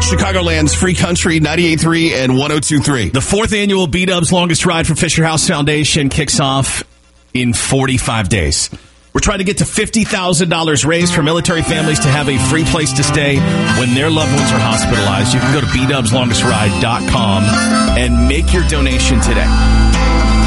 Chicagoland's Free Country 98.3 and 102.3. The 4th annual B-Dubs Longest Ride for Fisher House Foundation kicks off in 45 days. We're trying to get to $50,000 raised for military families to have a free place to stay when their loved ones are hospitalized. You can go to bdubslongestride.com and make your donation today.